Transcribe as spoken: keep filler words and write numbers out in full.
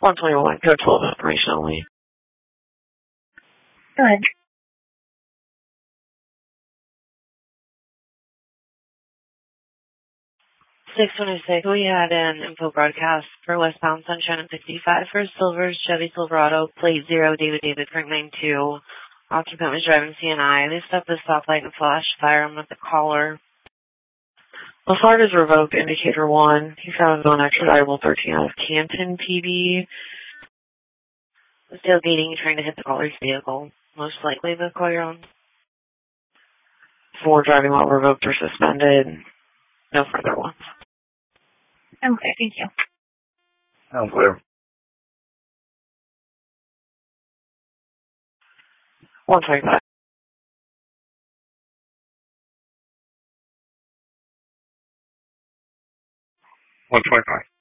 one twenty-one, code twelve, information only. Go ahead. six twenty-six, we had an info broadcast for westbound Sunshine at sixty-five for Silver's Chevy Silverado, plate zero, David David, Frank nine two. Occupant was driving C N I. They stopped the stoplight and flashed firearm at the caller. Lafarge is revoked, indicator one. He found on extraditable thirteen out of Canton P D. Tailgating, trying to hit the caller's vehicle. Most likely the car you're on. Four driving while revoked or suspended. No further ones. Okay, thank you. I'm clear. one twenty-five. one twenty-five.